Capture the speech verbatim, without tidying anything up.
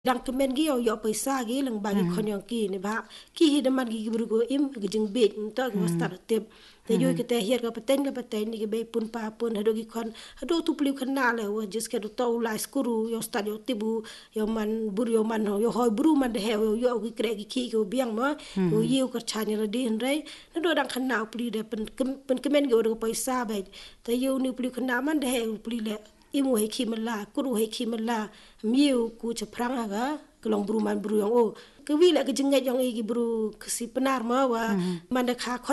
ดังคอมเมนต์กี่เอายอไปซากี่หลังบางคนยังกี่เนี่ยบ้ากี่เห็นมันกี่บริโภคอิ่มก็จึงเบ็ดตัวก็สตาร์ทเต็มแต่อยู่ก็แต่เฮียก็ประเทศก็ประเทศนี่ก็ไปปุ่นป้าปุ่นหาดูกี่คนหาดูทุบลิวขนาดเลยว่า just แค่ดูตัวไลฟ์สกูรูยอสตาร์ทยอติบูยอมันบุรุยอมันยอหอยบุรุมันเดเหวยอกี่เกรกี่ขี้ก็เบี้ยงมั้ยยอยิ้วก็ชาเนี่ยระดีเห็นไรนั่นดูดังขนาดปลีเดเป็นเป็นคอมเมนต์กี่เอาไปซาไปแต่อยู่นี่ปลีขนาดมันเดเหวปลีเละimu hai khi mala kuru hai khi mala miu ku ceprang aga kelong buru man buru yang oh ke wi la ke jengat yang igi buru kesi penar ma wa manda kha